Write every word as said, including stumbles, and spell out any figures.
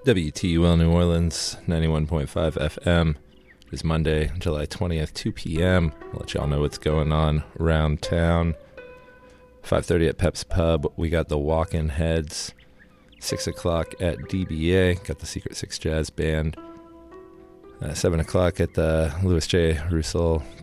W T U L New Orleans, ninety-one point five F M. It's Monday, July twentieth, two p.m. I'll let y'all know what's going on around town. five thirty at Pep's Pub, we got the Walkin' Heads. six o'clock at D B A, got the Secret Six Jazz Band. Uh, seven o'clock at the Louis J. Russell